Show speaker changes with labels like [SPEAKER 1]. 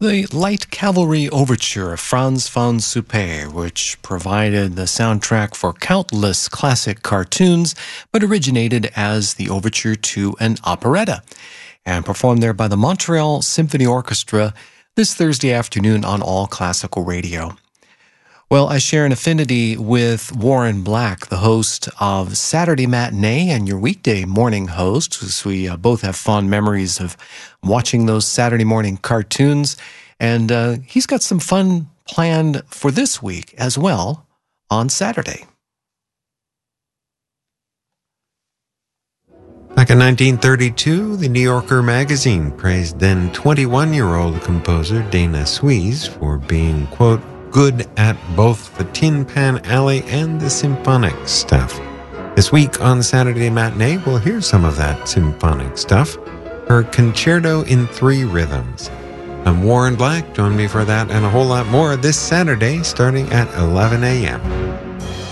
[SPEAKER 1] The Light Cavalry Overture of Franz von Suppé, which provided the soundtrack for countless classic cartoons, but originated as the overture to an operetta, and performed there by the Montreal Symphony Orchestra this Thursday afternoon on All Classical Radio. Well, I share an affinity with Warren Black, the host of Saturday Matinee and your weekday morning host, as we both have fond memories of watching those Saturday morning cartoons. And he's got some fun planned for this week as well on Saturday.
[SPEAKER 2] Back in 1932, the New Yorker magazine praised then 21-year-old composer Dana Suisse for being, quote, good at both the Tin Pan Alley and the symphonic stuff. This week on Saturday Matinee, we'll hear some of that symphonic stuff. Her Concerto in 3 Rhythms. I'm Warren Black. Join me for that and a whole lot more this Saturday starting at 11 a.m.